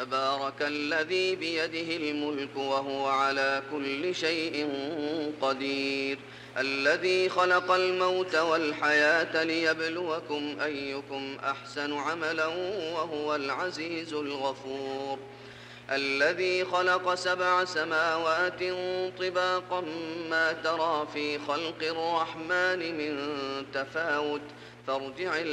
تبارك الذي بيده الملك وهو على كل شيء قدير الذي خلق الموت والحياة ليبلوكم أيكم أحسن عملا وهو العزيز الغفور الذي خلق 7 سماوات طباقا ما ترى في خلق الرحمن من تفاوت فارجع